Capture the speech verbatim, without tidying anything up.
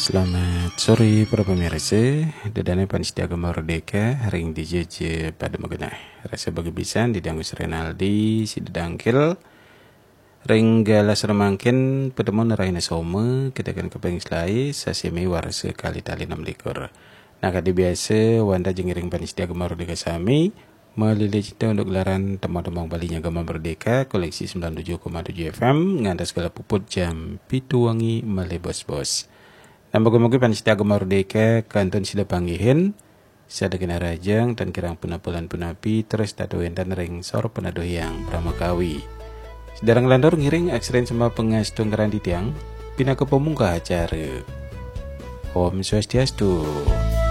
Selamat sore para pemirsa. Dedane Panitia Agama Merdeka ring D J J pada mengenai rasa bagi bisan di Dangus Renaldi si dedangkil ring galas remangkin petemuan raina soma kedakan kepeng selai sasimi warse kali tali enam likur. Nah kadi biasa wanda jengiring Panitia Agama Merdeka sami melili cita untuk gelaran temang-temang balinya Agama Merdeka koleksi sembilan puluh tujuh koma tujuh F M ngantas segala puput jam pitu wangi male bos-bos. Dan moga-moga Panitia Agama Merdeka kantun sila panggihin sada kena rajang dan kirang punapulan punapi terus tatuin dan ring sor penaduh yang pramakawi. Sedarang landor ngiring aksren sama pengastung ngeran di tiang pina ke pemungka acara. Om Swastiastu.